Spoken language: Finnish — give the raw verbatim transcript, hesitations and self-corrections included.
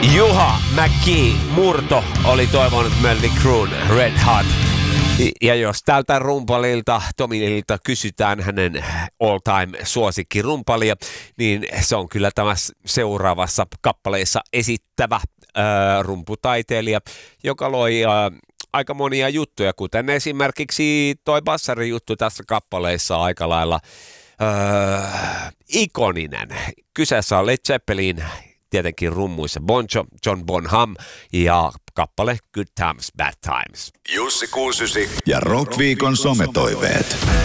Juha McKee Murto oli toivonut Mötley Cruen Red Hot. Ja jos tältä rumpalilta, Tomilta kysytään hänen all-time suosikkirumpalia, niin se on kyllä tämä seuraavassa kappaleessa esittävä ää, rumputaiteilija, joka loi ää, aika monia juttuja, kuten esimerkiksi toi bassarijuttu tässä kappaleessa aika lailla ää, ikoninen. Kyseessä on Led Zeppelin, tietenkin rummuissa Bon Jo, John Bonham ja kappale Good Times, Bad Times. Jussi kuusikymmentäyhdeksän ja Rockviikon sometoiveet.